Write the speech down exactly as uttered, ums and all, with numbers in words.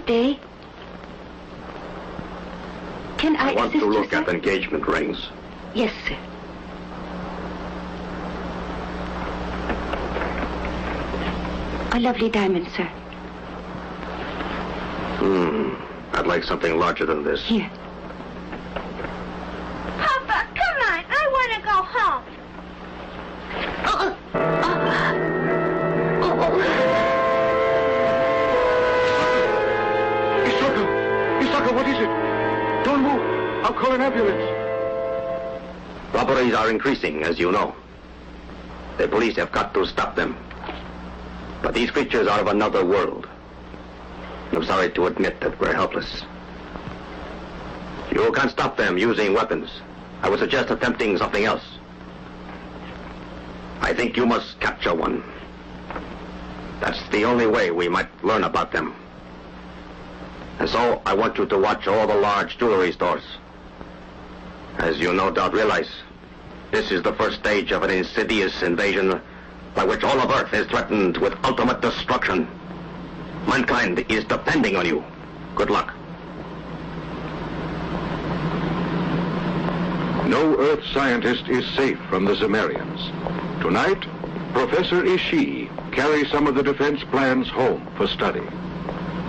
Good day. Can I, I want assist to you, look sir? at engagement rings. Yes, sir. A lovely diamond, sir. Hmm. I'd like something larger than this. Here. Papa, come on. I want to go home. Oh, oh, oh, Isaka! Isaka, what is it? Don't move. I'll call an ambulance. Robberies are increasing, as you know. The police have got to stop them. But these creatures are of another world. I'm sorry to admit that we're helpless. You can't stop them using weapons. I would suggest attempting something else. I think you must capture one. That's the only way we might learn about them. And so I want you to watch all the large jewelry stores. As you no doubt realize, this is the first stage of an insidious invasion by which all of Earth is threatened with ultimate destruction. Mankind is depending on you. Good luck. No Earth scientist is safe from the Zemarians. Tonight, Professor Ishii carries some of the defense plans home for study.